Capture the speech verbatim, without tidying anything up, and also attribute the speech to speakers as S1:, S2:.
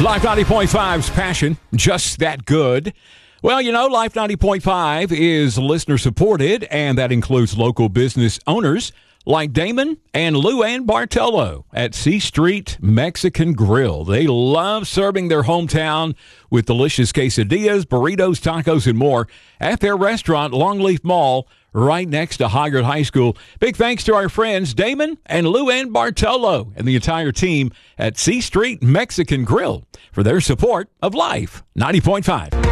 S1: Life ninety point five's passion, just that good. Well, you know, Life ninety point five is listener supported, and that includes local business owners like Damon and Lou Ann Bartello at C Street Mexican Grill. They love serving their hometown with delicious quesadillas, burritos, tacos, and more at their restaurant, Longleaf Mall, right next to Hoggard High School. Big thanks to our friends Damon and Lou Ann Bartello and the entire team at C Street Mexican Grill for their support of Life ninety point five.